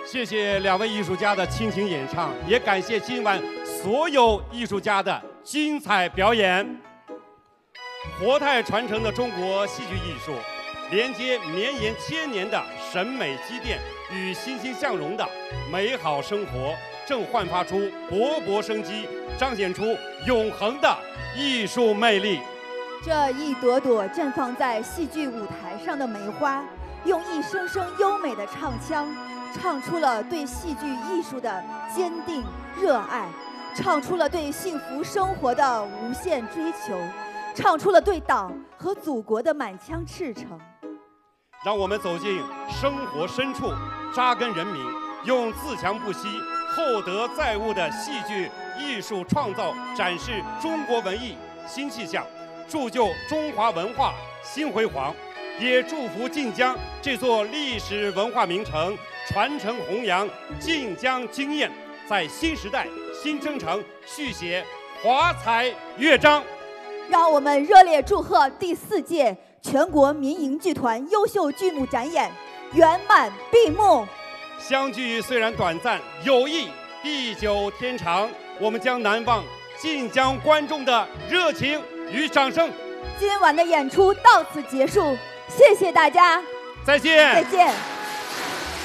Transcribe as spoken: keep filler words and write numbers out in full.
谢谢两位艺术家的倾情演唱，也感谢今晚所有艺术家的精彩表演。活态传承的中国戏剧艺术，连接绵延千年的审美积淀与欣欣向荣的美好生活，正焕发出勃勃生机，彰显出永恒的艺术魅力。 这一朵朵绽放在戏剧舞台上的梅花，用一声声优美的唱腔，唱出了对戏剧艺术的坚定热爱，唱出了对幸福生活的无限追求，唱出了对党和祖国的满腔赤诚。 让我们走进生活深处，扎根人民，用自强不息、厚德载物的戏剧艺术创造展示中国文艺新气象，铸就中华文化新辉煌。也祝福晋江这座历史文化名城传承弘扬晋江经验，在新时代新征程续写华彩乐章。 让我们热烈祝贺第四届全国民营剧团优秀剧目展演圆满闭幕。 相聚虽然短暂，友谊地久天长。我们将难忘晋江观众的热情与掌声。 今晚的演出到此结束，谢谢大家， 再见， 再见。